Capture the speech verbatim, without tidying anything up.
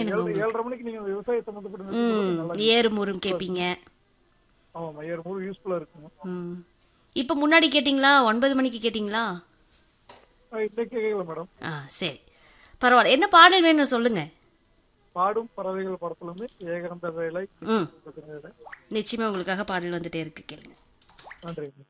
கேளுங்க ஏழு உங்களுக்கு. ஏழரை மணிக்கு நீங்க விவசாய சம்பந்தப்பட்ட நிகழ்ச்சி ம். சொல்லுங்க. நல்லா ஏறும் ஊரும் கேட்பீங்க. ஆமாம் ஏழு மூணு யூஸ்ஃபுல்லா இருக்குங்க. ம். இப்ப முன்னாடி கேட்டீங்களா? ஒன்பது மணிக்கு கேட்டீங்களா? ஆ, இன்னைக்கு கேட்கல மேடம். ஆ சரி. பரவால்ல. என்ன பாடல் வேணும் சொல்லுங்க. பாடும் பறவைகள் படத்துல இருந்து ஏகாந்த வேலை ம். கிட்டத்தட்ட வேலை. நிச்சயமா உங்களுக்காக பாடல் வந்துட்டே இருக்கு கேளுங்க. நன்றி.